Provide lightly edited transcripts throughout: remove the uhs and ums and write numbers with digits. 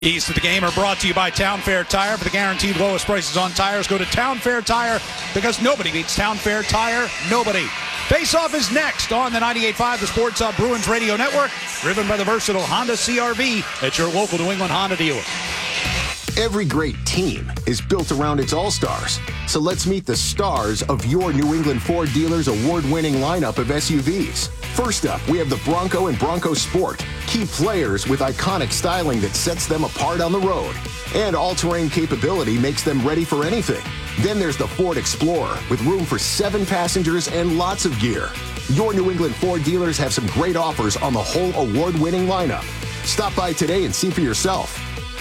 Keys to the game are brought to you by Town Fair Tire. For the guaranteed lowest prices on tires, go to Town Fair Tire, because nobody beats Town Fair Tire. Nobody. Face-off is next on the 98.5, the Sports Hub Bruins Radio Network, driven by the versatile Honda CR-V at your local New England Honda dealer. Every great team is built around its all-stars. So let's meet the stars of your New England Ford dealers' award-winning lineup of SUVs. First up, we have the Bronco and Bronco Sport. Key players with iconic styling that sets them apart on the road. And all-terrain capability makes them ready for anything. Then there's the Ford Explorer, with room for 7 passengers and lots of gear. Your New England Ford dealers have some great offers on the whole award-winning lineup. Stop by today and see for yourself.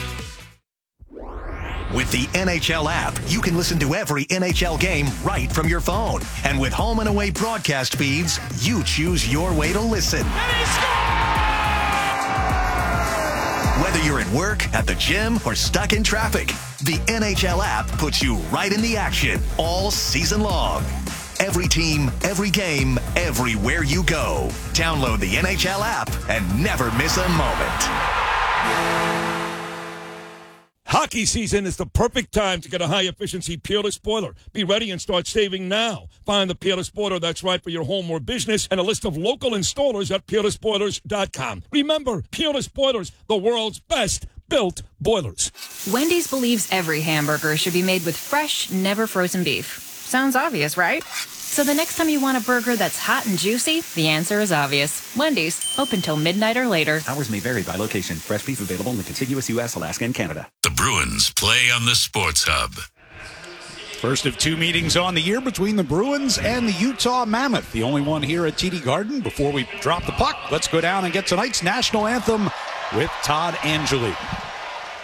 With the NHL app, you can listen to every NHL game right from your phone. And with home and away broadcast feeds, you choose your way to listen. Whether you're at work, at the gym, or stuck in traffic, the NHL app puts you right in the action all season long. Every team, every game, everywhere you go. Download the NHL app and never miss a moment. Hockey season is the perfect time to get a high-efficiency Peerless Boiler. Be ready and start saving now. Find the Peerless Boiler that's right for your home or business and a list of local installers at peerlessboilers.com. Remember, Peerless Boilers, the world's best built boilers. Wendy's believes every hamburger should be made with fresh, never frozen beef. Sounds obvious, right? So the next time you want a burger that's hot and juicy, the answer is obvious. Wendy's, open till midnight or later. Hours may vary by location. Fresh beef available in the contiguous U.S., Alaska, and Canada. The Bruins play on the Sports Hub. First of 2 meetings on the year between the Bruins and the Utah Mammoth. The only one here at TD Garden. Before we drop the puck, let's go down and get tonight's national anthem with Todd Angeli.